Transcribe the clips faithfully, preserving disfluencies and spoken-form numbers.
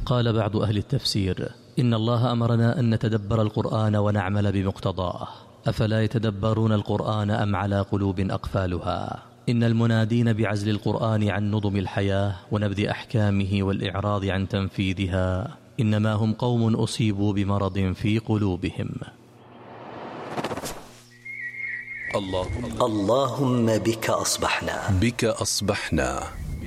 قال بعض أهل التفسير: إن الله أمرنا أن نتدبر القرآن ونعمل بمقتضاه، أفلا يتدبرون القرآن أم على قلوب أقفالها؟ إن المنادين بعزل القرآن عن نظم الحياة ونبذ أحكامه والإعراض عن تنفيذها إنما هم قوم أصيبوا بمرض في قلوبهم. اللهم, اللهم بك أصبحنا بك أصبحنا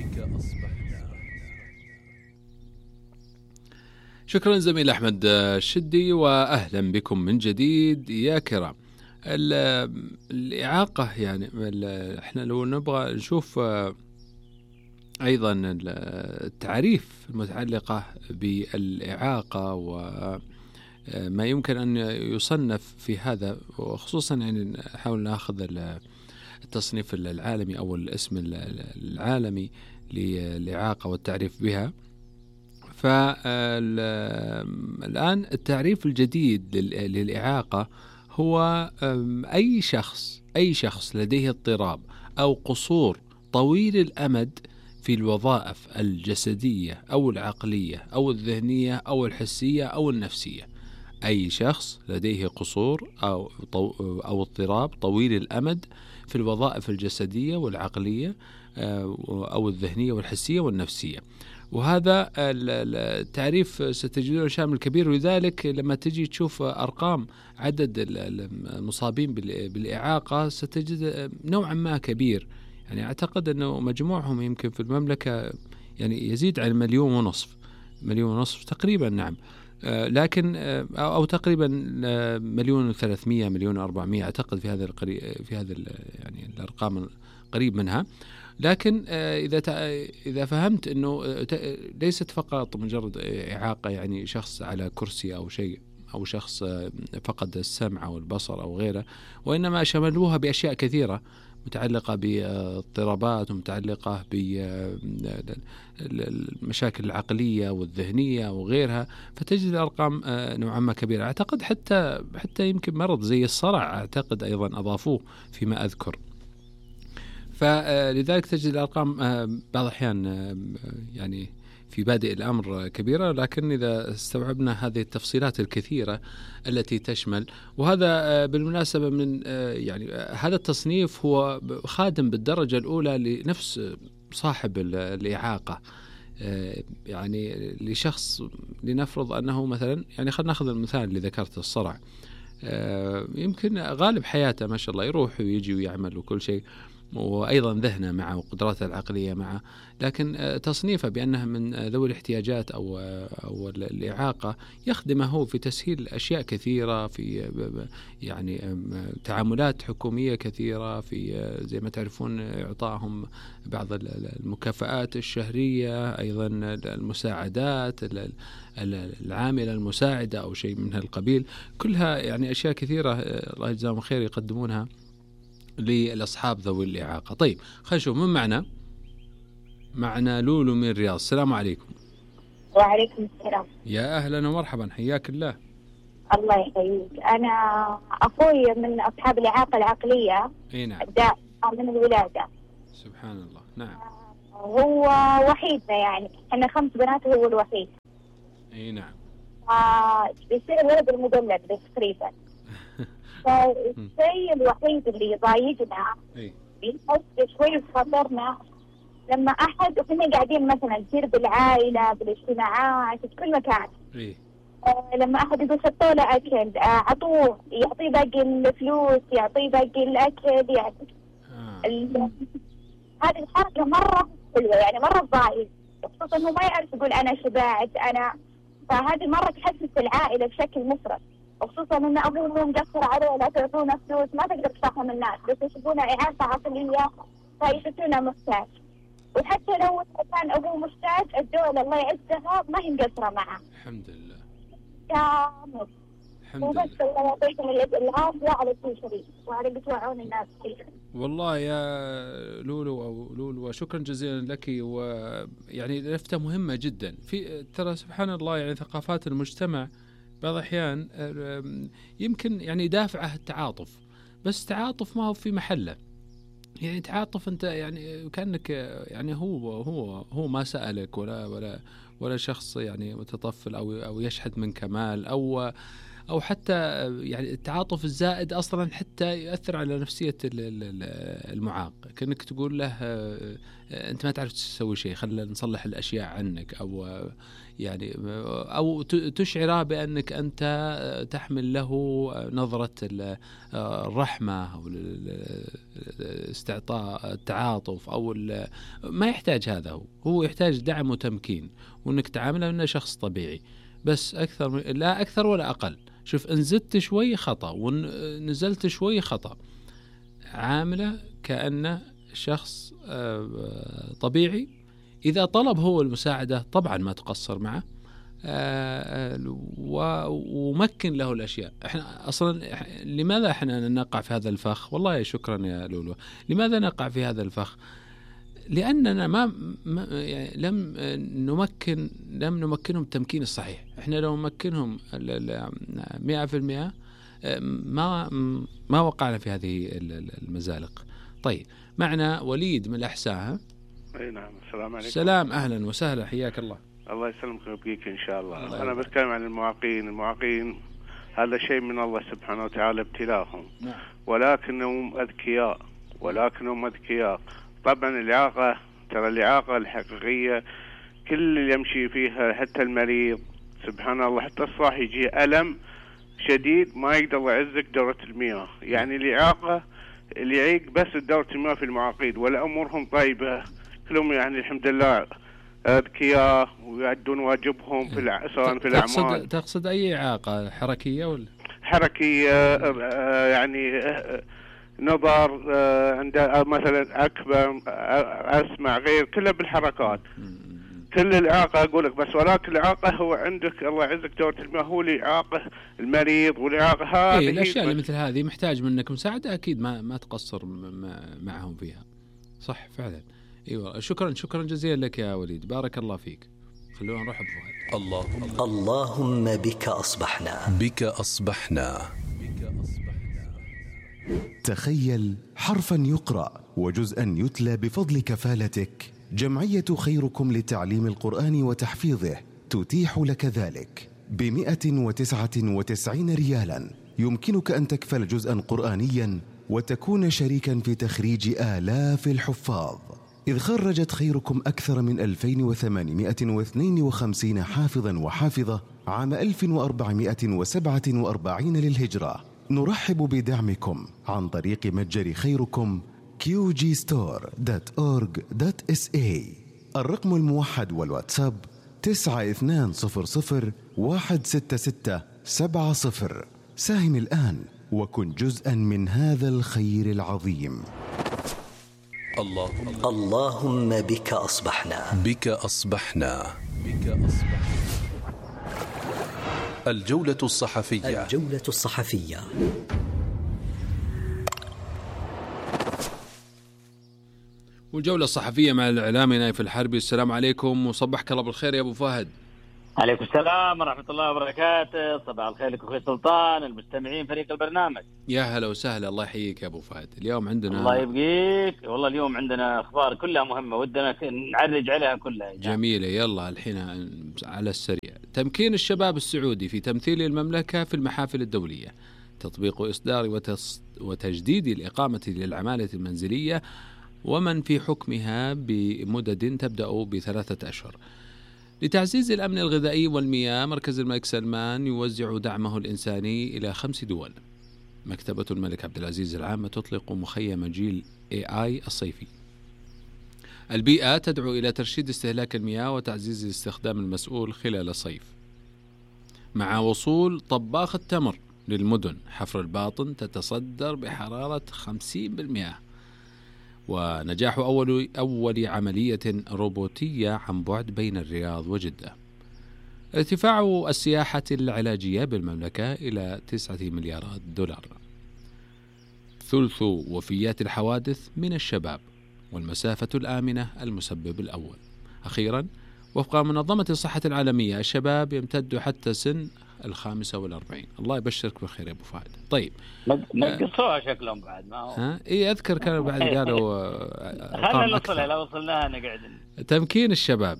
شكرا زميل أحمد الشدي، وأهلا بكم من جديد يا كرام. الإعاقة يعني احنا لو نبغى نشوف أيضا التعريف المتعلقة بالإعاقة وما يمكن أن يصنف في هذا، وخصوصا يعني نحاول نأخذ التصنيف العالمي أو الاسم العالمي للإعاقة والتعريف بها. فالآن التعريف الجديد للإعاقة هو أي شخص أي شخص لديه اضطراب أو قصور طويل الأمد في الوظائف الجسدية أو العقلية أو الذهنية أو الحسية أو النفسية. أي شخص لديه قصور أو أو اضطراب طويل الأمد في الوظائف الجسدية والعقلية أو الذهنية والحسية والنفسية. وهذا التعريف ستجدونه شامل كبير، ولذلك لما تجي تشوف أرقام عدد المصابين بالإعاقة ستجد نوعا ما كبير. يعني أعتقد أنه مجموعهم يمكن في المملكة يعني يزيد عن مليون ونصف مليون ونصف تقريبا. نعم، لكن أو تقريبا مليون وثلاثمية مليون وأربعمية أعتقد في هذا القريب في هذا يعني الأرقام قريب منها. لكن إذا إذا فهمت أنه ليست فقط مجرد إعاقة يعني شخص على كرسي أو شيء أو شخص فقد السمع أو البصر أو غيره، وإنما شملوها بأشياء كثيرة متعلقة باضطرابات ومتعلقة بالمشاكل العقلية والذهنية وغيرها، فتجد الأرقام نوعا ما كبيرة. أعتقد حتى حتى يمكن مرض زي الصرع أعتقد أيضا أضافوه فيما أذكر. فلذلك تجد الأرقام بعض الأحيان يعني في بادئ الأمر كبيرة، لكن إذا استوعبنا هذه التفصيلات الكثيرة التي تشمل، وهذا بالمناسبة من يعني هذا التصنيف هو خادم بالدرجة الأولى لنفس صاحب الإعاقة. يعني لشخص لنفرض أنه مثلا يعني خلينا نأخذ المثال اللي ذكرت الصرع، يمكن غالب حياته ما شاء الله يروح ويجي ويعمل وكل شيء، وأيضا ذهنه معه وقدراته العقلية معه، لكن تصنيفه بأنه من ذوي الاحتياجات أو أو الإعاقة يخدمه في تسهيل أشياء كثيرة، في يعني تعاملات حكومية كثيرة، في زي ما تعرفون إعطائهم بعض المكافآت الشهرية، أيضا المساعدات العاملة المساعدة أو شيء من هالقبيل، كلها يعني أشياء كثيرة الله يجزاهم خير يقدمونها للأصحاب ذوي الإعاقة. طيب خلينا نشوف من معنا. معنا لولو من الرياض. السلام عليكم. وعليكم السلام. يا أهلا ومرحبا، حياك الله. الله يحييك. أنا أخوي من أصحاب الإعاقة العقلية. إيه نعم. من الولادة. سبحان الله. نعم. هو وحيدنا يعني، إحنا خمس بنات وهو الوحيد. إيه نعم. آه بيصير الولد المدلل تقريبا. فالشيء الوحيد اللي يضايقنا بيحس شوي بخاطرنا لما أحد وكنا قاعدين مثلا نصير بالعائلة بالاجتماعات في كل مكان، إيه؟ آه لما أحد يقول حطوا له أكل، آه عطوه، يعطيه باقي الفلوس، يعطيه باقي الأكل، يعني آه. هذه الحركة مرة حلوة يعني مرة ضايق، خصوصا إنه ما يعرف يقول أنا شبعت أنا، فهذه مرة تحسس العائلة بشكل مفرط، وخصوصا ان ابوه مقصر عليه لا تعطونا فلوس، ما تقدر تفهم الناس بس يشوفونه اعاقه عقليه فيشوفونه محتاج، وحتى لو كان ابوه محتاج الدولة الله يعزها ما هي مقصره معه. الحمد لله. كامل. الحمد وبس لله. الله يعطيكم العافيه على كل شيء وعلى بتوعون الناس فيه. والله يا لولو أو لولو شكرا جزيلا لك، ويعني لفتة مهمة جدا في ترى سبحان الله يعني ثقافات المجتمع بعض الأحيان يمكن يعني دافعه التعاطف، بس تعاطف ما هو في محله. يعني تعاطف أنت، يعني كأنك يعني هو هو هو ما سألك ولا ولا ولا شخص يعني متطفل أو أو يشحد من كمال، أو أو حتى يعني التعاطف الزائد أصلا حتى يؤثر على نفسية المعاق، كأنك تقول له أنت ما تعرف تسوي شيء، خلينا نصلح الأشياء عنك، أو يعني أو تشعره بأنك أنت تحمل له نظرة الرحمة أو استعطاء التعاطف، أو ما يحتاج هذا، هو هو يحتاج دعم وتمكين، وأنك تعامله أنه شخص طبيعي بس، أكثر لا أكثر ولا أقل. شوف، إن زدت شوي خطأ ونزلت شوي خطأ، عامله كأنه شخص طبيعي. إذا طلب هو المساعدة طبعا ما تقصر معه، ومكن له الأشياء. إحنا أصلا لماذا إحنا نقع في هذا الفخ؟ والله شكرا يا لولو. لماذا نقع في هذا الفخ؟ لأننا ما, ما يعني لم نمكن لم نمكنهم التمكين الصحيح. إحنا لو نمكنهم مئة في المئة ما ما وقعنا في هذه المزالق. طيب، معنا وليد من الأحساء. اي نعم. السلام عليكم. سلام، أهلا وسهلا، حياك الله. الله يسلمك ويبقيك إن شاء الله. الله أنا بتكلم عن المعاقين. المعاقين هذا شيء من الله سبحانه وتعالى ابتلاهم، نعم. ولكنهم أذكياء ولكنهم أذكياء طبعا. الإعاقة، ترى الإعاقة الحقيقية كل اللي يمشي فيها، حتى المريض سبحان الله، حتى الصاحي يجي ألم شديد ما يقدر يعزك دورة المياه. يعني الإعاقة اللي يعيق بس دورة المياه في المعاقين، ولا أمورهم طيبة كلهم، يعني الحمد لله أذكياء ويؤدون واجبهم في الع... سواء في الأعمال. تقصد, تقصد أي إعاقة حركية ولا حركية؟ يعني نظر، عند مثلا أكبر، أسمع، غير، كله بالحركات. كل الإعاقة أقول لك بس، ولكن الإعاقة هو عندك الله يعزك دورة المياه، هو الإعاقة المريض والإعاقة هذه. إيه الأشياء اللي مثل هذه محتاج منك مساعدة، أكيد ما ما تقصر معهم فيها. صح فعلا. ايوه، شكرا شكرا جزيلا لك يا وليد، بارك الله فيك. خلونا نروح بفهد. الله اللهم بك أصبحنا بك أصبحنا تخيل حرفا يقرأ وجزءا يتلى بفضل كفالتك. جمعية خيركم لتعليم القرآن وتحفيظه تتيح لك ذلك بمئة وتسعة وتسعين ريالا. يمكنك أن تكفل جزءا قرآنيا وتكون شريكا في تخريج آلاف الحفاظ، إذ خرجت خيركم أكثر من ألفين وثمانمئة واثنين وخمسين حافظا وحافظة عام ألف وأربعمئة وسبعة وأربعين للهجرة. نرحب بدعمكم عن طريق متجر خيركم كيو جي ستور دوت أورغ دوت إس إيه. الرقم الموحد والواتساب تسعة اثنان صفر صفر واحد ستة ستة سبعة صفر. ساهم الآن وكن جزءا من هذا الخير العظيم. الله اللهم بك أصبحنا بك أصبحنا بك أصبحنا. الجولة الصحفية الجولة الصحفية. والجولة الصحفية مع الإعلامي نايف الحربي. السلام عليكم وصبحك الله بالخير يا أبو فهد. عليكم السلام ورحمة الله وبركاته. صباح الخير لك أخوي سلطان، المستمعين، فريق البرنامج. يا هلا وسهلا، الله يحييك يا أبو فهد. اليوم عندنا الله يبقيك، والله اليوم عندنا أخبار كلها مهمة ودنا نعرج عليها كلها. جميلة. يلا الحين على السريع. تمكين الشباب السعودي في تمثيل المملكة في المحافل الدولية، تطبيق إصدار وتجديد الإقامة للعمالة المنزلية ومن في حكمها بمدد تبدأ بثلاثة أشهر. لتعزيز الأمن الغذائي والمياه، مركز الملك سلمان يوزع دعمه الإنساني إلى خمس دول. مكتبة الملك عبد العزيز العامة تطلق مخيم جيل إيه آي الصيفي. البيئة تدعو إلى ترشيد استهلاك المياه وتعزيز الاستخدام المسؤول خلال الصيف. مع وصول طباخ التمر للمدن، حفر الباطن تتصدر بحرارة خمسين بالمئة. ونجاح أول, أول عملية روبوتية عن بعد بين الرياض وجدة. ارتفاع السياحة العلاجية بالمملكة إلى تسعة مليارات دولار. ثلث وفيات الحوادث من الشباب، والمسافة الآمنة المسبب الأول. أخيرا، وفق منظمة الصحة العالمية الشباب يمتد حتى سن الخامسة والأربعين. الله يبشرك بالخير يا أبو فهد. طيب نقصوها شكلهم بعد ما هو ها إيه أذكر كانوا بعد قالوا خلنا نوصلها، لو وصلناها نقعد. تمكين الشباب.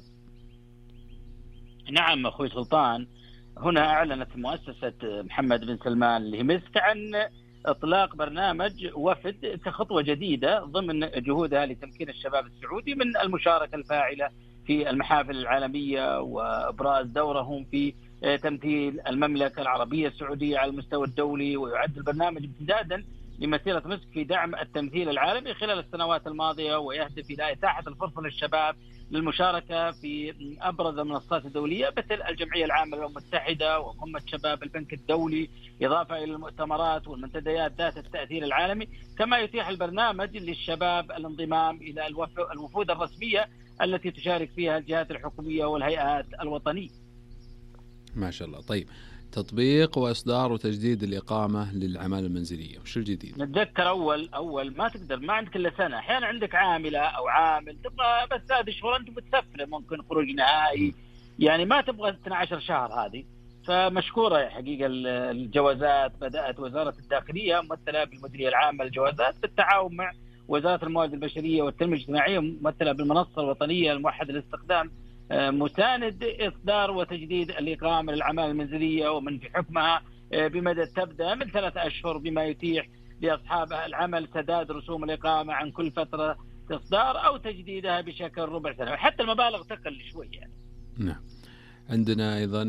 نعم أخوي سلطان، هنا أعلنت مؤسسة محمد بن سلمان اللي هي مسك عن إطلاق برنامج وفد كخطوة جديدة ضمن جهودها لتمكين الشباب السعودي من المشاركة الفاعلة في المحافل العالمية وإبراز دورهم في تمثيل المملكة العربية السعودية على المستوى الدولي. ويعد البرنامج امتدادا لمسيرة مسك في دعم التمثيل العالمي خلال السنوات الماضية، ويهدف إلى إتاحة الفرصة للشباب للمشاركة في أبرز المنصات الدولية مثل الجمعية العامة للأمم المتحدة وقمة شباب البنك الدولي، إضافة إلى المؤتمرات والمنتديات ذات التأثير العالمي. كما يتيح البرنامج للشباب الانضمام إلى الوفود الرسمية التي تشارك فيها الجهات الحكومية والهيئات الوطنية. ما شاء الله. طيب تطبيق وإصدار وتجديد الإقامة للعمالة المنزلية، وش الجديد؟ نتذكر أول أول ما تقدر، ما عندك إلا سنة، أحيانا عندك عاملة أو عامل تبغى بس هذه شهور أنت متسفلة، ممكن خروج نهائي، يعني ما تبغى اثنا عشر شهر هذه. فمشكورة حقيقة الجوازات، بدأت وزارة الداخلية ممثلة بالمديرية العامة للجوازات بالتعاون مع وزارة الموارد البشرية والتنمية الاجتماعية ممثلة بالمنصة الوطنية الموحدة للاستخدام، مساند إصدار وتجديد الإقامة للعمالة المنزلية ومن في حكمها بمدى تبدأ من ثلاثة أشهر، بما يتيح لأصحاب العمل سداد رسوم الإقامة عن كل فترة إصدار أو تجديدها بشكل ربع سنة، حتى المبالغ تقل شوي يعني. نعم. عندنا أيضا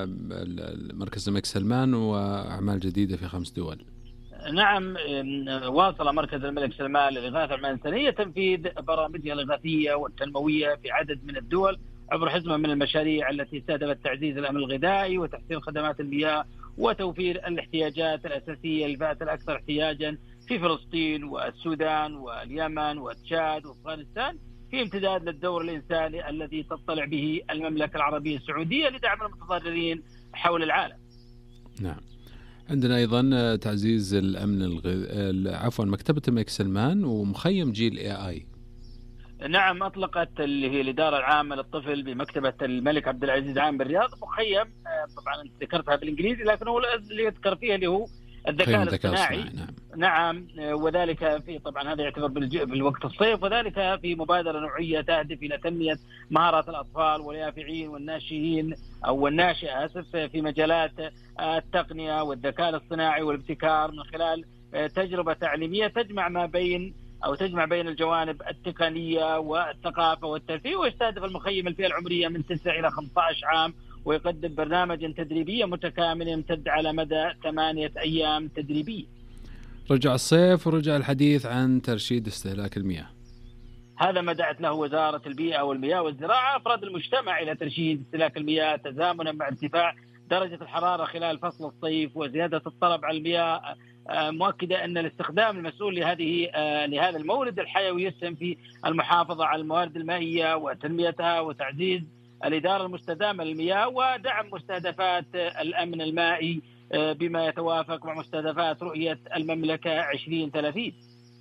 مركز الملك سلمان وأعمال جديدة في خمس دول. نعم، واصل مركز الملك سلمان للإغاثة الإنسانية تنفيذ برامجها الإغاثية والتنموية في عدد من الدول عبر حزمة من المشاريع التي استهدفت تعزيز الأمن الغذائي وتحسين خدمات المياه وتوفير الاحتياجات الأساسية للفئات الأكثر احتياجا في فلسطين والسودان واليمن وتشاد وأفغانستان، في امتداد للدور الإنساني الذي تطلع به المملكة العربية السعودية لدعم المتضررين حول العالم. نعم. عندنا أيضا تعزيز الأمن الغ... عفوا مكتبة الملك سلمان ومخيم جيل اي اي. نعم، أطلقت اللي هي الإدارة العامة للطفل بمكتبة الملك عبد العزيز عام بالرياض مخيم، طبعا انت ذكرتها بالإنجليزي لكن هو اللي يذكر فيها اللي هو الذكاء الاصطناعي. نعم. نعم، وذلك في طبعا هذا يعتبر بالوقت الصيف، وذلك في مبادرة نوعية تهدف إلى تنمية مهارات الأطفال واليافعين والناشئين أو الناشئة آسف في مجالات التقنية والذكاء الاصطناعي والابتكار من خلال تجربة تعليمية تجمع ما بين أو تجمع بين الجوانب التقنية والثقافة والترفيه. ويستهدف المخيم الفئة العمرية من تسعة إلى خمسة عشر عام، ويقدم برنامج تدريبي متكامل يمتد على مدى ثمانية أيام تدريبية. رجع الصيف ورجع الحديث عن ترشيد استهلاك المياه. هذا ما دعت له وزارة البيئة والمياه والزراعة أفراد المجتمع إلى ترشيد استهلاك المياه تزامنا مع ارتفاع درجة الحرارة خلال فصل الصيف وزيادة الطلب على المياه، مؤكدة أن الاستخدام المسؤول لهذه لهذا المورد الحيوي يسهم في المحافظة على الموارد المائية وتنميتها وتعزيز الإدارة المستدامة للمياه ودعم مستهدفات الأمن المائي بما يتوافق مع مستهدفات رؤية المملكة عشرين ثلاثين.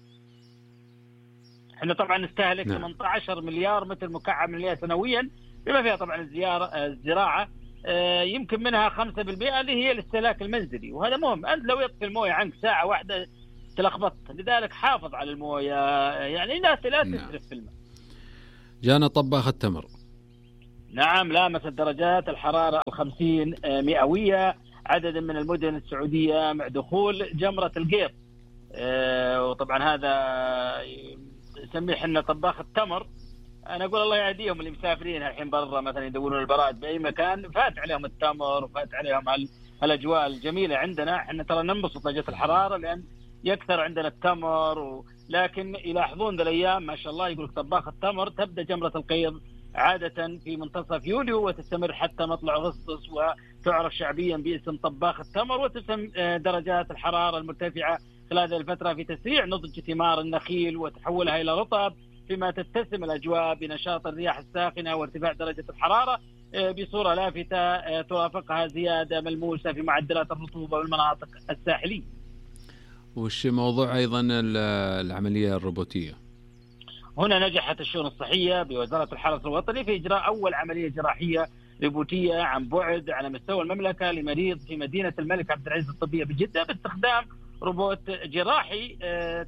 احنا طبعا نستهلك نعم. ثمانية عشر مليار متر مكعب من المياه سنويا، بما فيها طبعا الزيارة الزراعة يمكن منها خمسة بالمئة اللي هي الاستهلاك المنزلي، وهذا مهم. أنت لو يطفي الموية عنك ساعة واحدة تلخبطت، لذلك حافظ على الموية، يعني لا لا تسرف في الماء. جانا طباخ التمر. نعم، لامست درجات الحرارة الخمسين مئوية عدد من المدن السعودية مع دخول جمرة القيط، وطبعا هذا يسميه حنا طباخ التمر. أنا أقول الله يهديهم اللي مسافرين الحين برا مثلا يدورون البراد بأي مكان، فات عليهم التمر وفات عليهم هالأجواء الجميلة. عندنا احنا ترى ننبسط درجة الحرارة لأن يكثر عندنا التمر و... لكن يلاحظون ذا الأيام ما شاء الله يقول طباخ التمر تبدأ جمرة القيض عادة في منتصف يوليو وتستمر حتى مطلع أغسطس، وتعرف شعبيا باسم طباخ التمر، وتسم درجات الحرارة المرتفعة خلال هذه الفترة في تسريع نضج ثمار النخيل وتحولها إلى رطب، فيما تتسم الأجواء بنشاط الرياح الساخنة وارتفاع درجة الحرارة بصورة لافتة ترافقها زيادة ملموسة في معدلات الرطوبة بالمناطق الساحلية. وش موضوع أيضا العملية الروبوتية؟ هنا نجحت الشؤون الصحية بوزارة الحرس الوطني في إجراء أول عملية جراحية روبوتية عن بعد على مستوى المملكة لمريض في مدينة الملك عبد العزيز الطبية بجدة باستخدام روبوت جراحي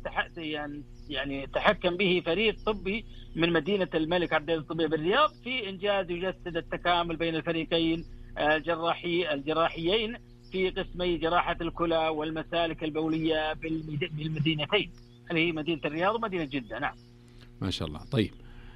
يعني تحكم به فريق طبي من مدينة الملك عبد العزيز الطبية بالرياض في إنجاز يجسد التكامل بين الفريقين الجراحي الجراحيين في قسمي جراحة الكلى والمسالك البولية بالمدينتين اللي هي مدينة الرياض ومدينة جدة. نعم ما شاء الله. طيب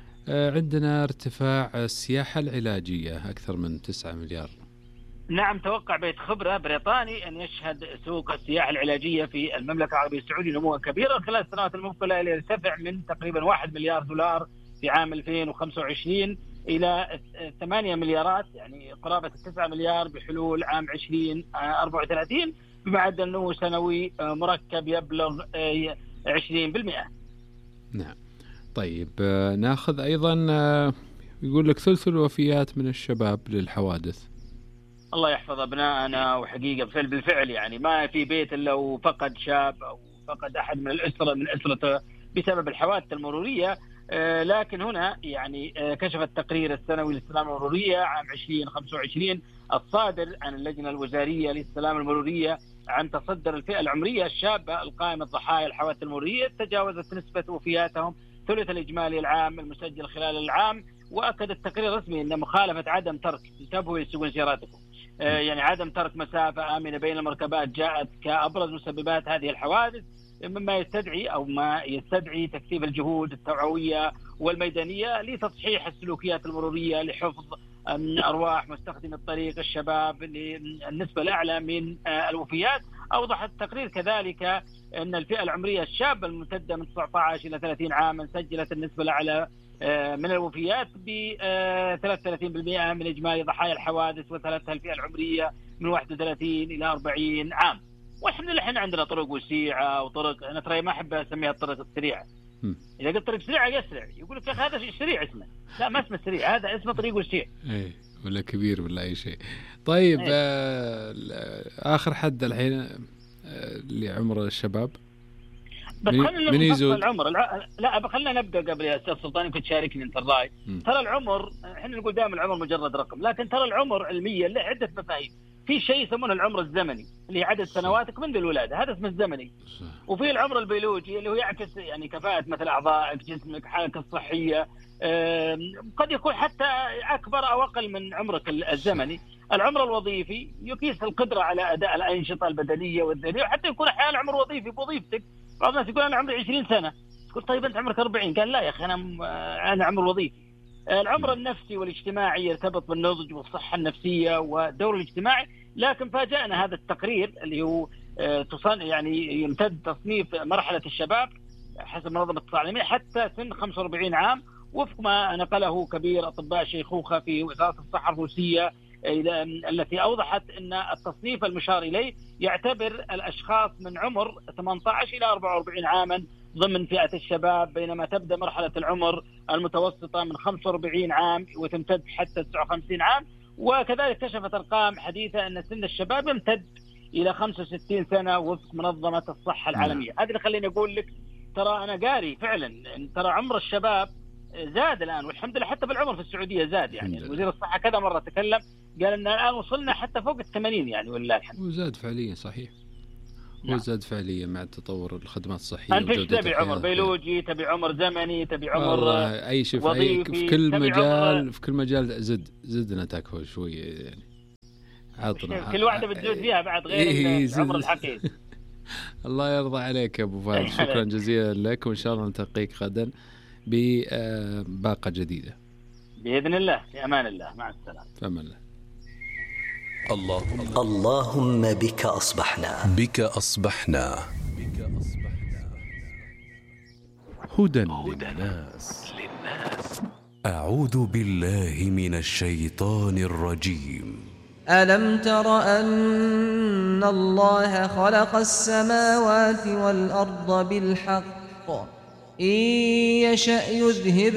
عندنا ارتفاع السياحة العلاجية أكثر من تسعة مليار. نعم توقع بيت خبرة بريطاني أن يشهد سوق السياحة العلاجية في المملكة العربية السعودية نموا كبيرا خلال السنوات المقبلة ليرتفع من تقريبا واحد مليار دولار في عام ألفين وخمسة وعشرين إلى ثمانية مليارات يعني قرابة تسعة مليار بحلول عام ألفين وأربعة وثلاثين بمعدل نمو سنوي مركب يبلغ عشرين بالمئة. نعم. طيب ناخذ أيضا يقول لك ثلث الوفيات من الشباب للحوادث. الله يحفظ أبنائنا، وحقيقة بالفعل يعني ما في بيت إلا وفقد شاب أو فقد أحد من الأسرة من أسرته بسبب الحوادث المرورية. آه لكن هنا يعني آه كشف التقرير السنوي للسلامة المرورية عام ألفين وخمسة وعشرين الصادر عن اللجنة الوزارية للسلامة المرورية عن تصدر الفئة العمرية الشابة القائمة ضحايا الحوادث المرورية تجاوزت نسبة وفياتهم ثلث الإجمالي العام المسجل خلال العام. وأكد التقرير الرسمي أن مخالفة عدم ترك انتبهوا يسوقون سياراتكم آه يعني عدم ترك مسافة آمنة بين المركبات جاءت كأبرز مسببات هذه الحوادث، مما يستدعي أو ما يستدعي تكثيف الجهود التوعوية والميدانية لتصحيح السلوكيات المرورية لحفظ أرواح مستخدمي الطريق الشباب للنسبة الأعلى من الوفيات. أوضح التقرير كذلك أن الفئة العمرية الشابة الممتدة من تسعة عشر إلى ثلاثين عاما سجلت النسبة الأعلى من الوفيات ب ثلاثة وثلاثين بالمئة من إجمالي ضحايا الحوادث، وثلاثها الفئة العمرية من واحد وثلاثين إلى أربعين عام. والحمد لله احنا عندنا طرق وسيعة وطرق، أنا ترى ما أحب أسميها الطرق السريعة. إذا قلت طريق سريعة يسرع يقول لك هذا شيء سريع اسمه، لا ما اسمه سريع، هذا اسمه طريق وسيع. إيه ولا كبير ولا أي شيء. طيب إيه. آه آخر حد الحين آه لعمر الشباب بس خلينا نفصل العمر. لا خلينا نبدأ قبل يا أستاذ سلطان يمكن تشاركني أنت الرأي. ترى العمر احنا نقول دائما العمر مجرد رقم، لكن ترى العمر علميا له عدة مفاهيم. في شيء يسمونه العمر الزمني اللي هي عدد سنواتك منذ الولادة، هذا اسمه الزمني. وفي العمر البيولوجي اللي هو يعكس يعني كفاءة مثل أعضائك، جسمك، حالك الصحية، قد يكون حتى أكبر أو أقل من عمرك الزمني. العمر الوظيفي يقيس القدرة على أداء الأنشطة البدنية والذهنية، وحتى يكون أحيانا عمر وظيفي بوظيفتك. بعض الناس يقول أنا عمري عشرين سنة، تقول طيب أنت عمرك أربعين، قال لا يا أخي أنا أنا عمر وظيفي. العمر النفسي والاجتماعي يرتبط بالنضج والصحة النفسية والدور الاجتماعي. لكن فاجأنا هذا التقرير اللي هو تصن يعني يمتد تصنيف مرحلة الشباب حسب منظمة الصحة العالمية حتى سن خمسة وأربعين عام، وفق ما نقله كبير أطباء الشيخوخة في وزارة الصحة الروسية التي أوضحت أن التصنيف المشار إليه يعتبر الأشخاص من عمر ثمانية عشر إلى أربعة وأربعين عاما ضمن فئة الشباب، بينما تبدأ مرحلة العمر المتوسطة من خمسة وأربعين عام وتمتد حتى تسعة وخمسين عام. وكذلك كشفت أرقام حديثة أن سن الشباب يمتد إلى خمسة وستين سنة وفق منظمة الصحة العالمية. هذا اللي خليني أقول لك ترى أنا قاري فعلا ترى عمر الشباب زاد الآن، والحمد لله حتى بالعمر في السعودية زاد. يعني وزير الصحة كذا مرة تكلم قال أن الآن وصلنا حتى فوق الثمانين يعني ولله الحمد. وزاد فعليا صحيح. نعم. وزاد فعليا مع تطور الخدمات الصحية. أنت إيش تبي عمر بيولوجي، تبي عمر زمني، تبي عمر أي شيء في, في كل مجال، في كل مجال زد زدنا تكفى شوية يعني. عطنا كل واحدة بتزود فيها بعد غير إيه العمر الحقيقي. الله يرضى عليك يا أبو فهد، شكرا جزيلا لك، وإن شاء الله نلتقيك غدا بباقة جديدة بإذن الله. في أمان الله، مع السلامة. في أمان الله. اللهم اللهم بك أصبحنا بك أصبحنا هدى للناس. أعوذ بالله من الشيطان الرجيم. ألم تر أن الله خلق السماوات والأرض بالحق إن يشأ يذهب